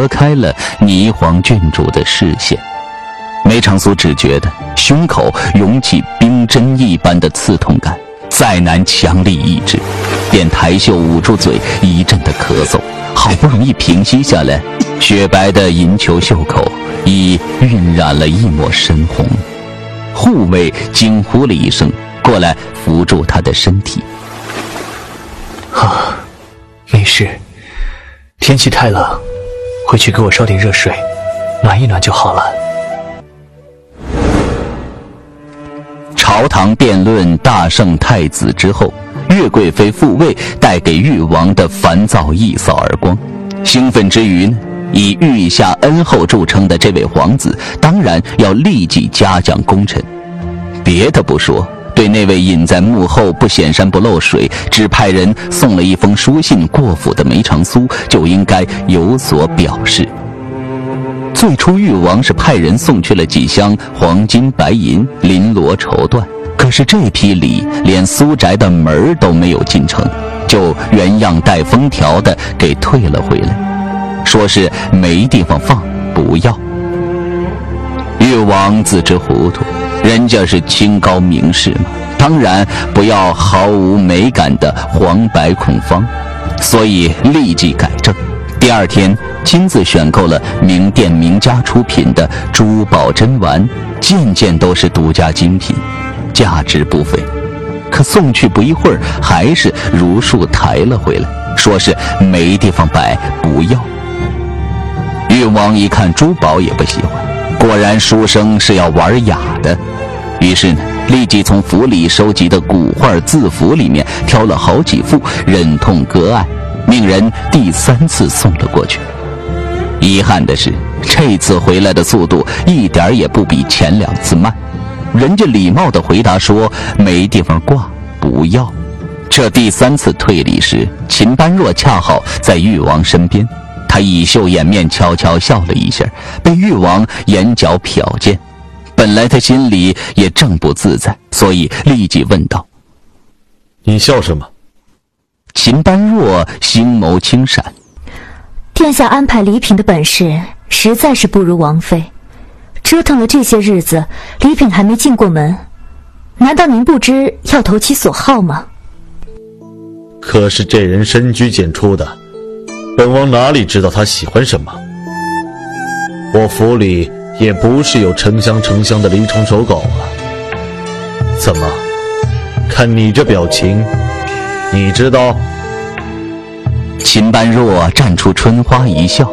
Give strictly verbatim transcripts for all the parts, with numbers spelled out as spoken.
隔开了霓凰郡主的视线。梅长苏只觉得胸口涌起冰针一般的刺痛感，再难强力抑制，便抬袖捂住嘴，一阵的咳嗽，好不容易平息下来，雪白的银球袖口已晕染了一抹深红。护卫惊呼了一声，过来扶住他的身体。 啊，没事，天气太冷，回去给我烧点热水，暖一暖就好了。 朝堂辩论大圣太子之后，岳贵妃复位带给誉王的烦躁一扫而光。兴奋之余呢，以御下恩厚著称的这位皇子当然要立即嘉奖功臣。别的不说，对那位隐在幕后不显山不漏水，只派人送了一封书信过府的梅长苏就应该有所表示。最初誉王是派人送去了几箱黄金白银绫罗绸缎，可是这批礼连苏宅的门都没有进城，就原样带封条的给退了回来，说是没地方放，不要。誉王自知糊涂，人家是清高名士嘛，当然不要毫无美感的黄白孔方，所以立即改正。第二天亲自选购了名店名家出品的珠宝珍玩，件件都是独家精品，价值不菲。可送去不一会儿，还是如数抬了回来，说是没地方摆，不要。誉王一看珠宝也不喜欢，果然书生是要玩哑的，于是呢，立即从府里收集的古画字符里面挑了好几幅，忍痛割爱，命人第三次送了过去。遗憾的是，这次回来的速度一点也不比前两次慢。人家礼貌地回答说没地方挂，不要。这第三次退礼时，秦般若恰好在誉王身边，他以袖掩面悄悄笑了一下，被誉王眼角瞟见。本来他心里也正不自在，所以立即问道： 你笑什么？ 秦般若星眸轻闪， 殿下安排礼品的本事实在是不如王妃，折腾了这些日子，礼品还没进过门，难道您不知要投其所好吗？ 可是这人深居简出的，本王哪里知道他喜欢什么？我府里也不是有成箱成箱的离虫手稿啊。怎么，看你这表情，你知道？ 秦般若绽出春花一笑，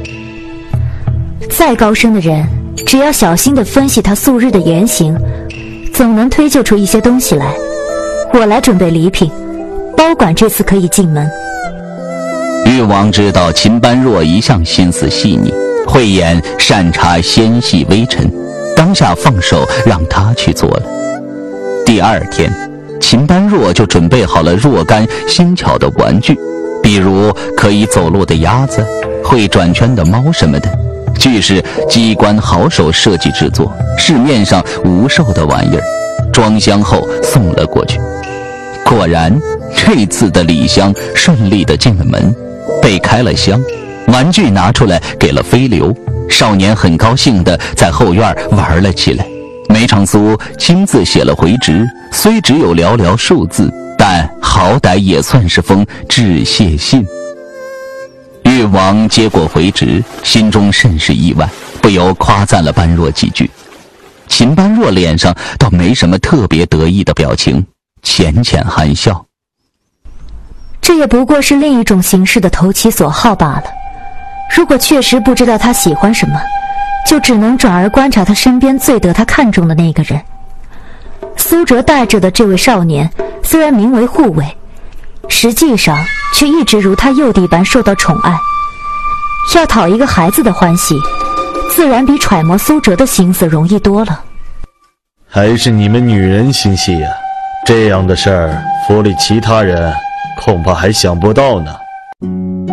再高深的人，只要小心地分析他素日的言行，总能推究出一些东西来。我来准备礼品，包管这次可以进门。 誉王知道秦般若一向心思细腻，慧眼善察纤细微尘，当下放手让他去做了。第二天，秦般若就准备好了若干新巧的玩具，比如可以走路的鸭子，会转圈的猫什么的，俱是机关好手设计制作，市面上无售的玩意儿，装箱后送了过去。果然，这次的礼箱顺利地进了门，被开了箱，玩具拿出来给了飞流，少年很高兴地在后院玩了起来。梅长苏亲自写了回执，虽只有寥寥数字，但好歹也算是封致谢信。誉王接过回执，心中甚是意外，不由夸赞了般若几句。秦般若脸上倒没什么特别得意的表情，浅浅含笑。 这也不过是另一种形式的投其所好罢了。如果确实不知道他喜欢什么，就只能转而观察他身边最得他看重的那个人。苏哲带着的这位少年虽然名为护卫，实际上却一直如他幼弟般受到宠爱。要讨一个孩子的欢喜，自然比揣摩苏哲的心思容易多了。 还是你们女人心细呀、啊，这样的事儿府里其他人恐怕还想不到呢。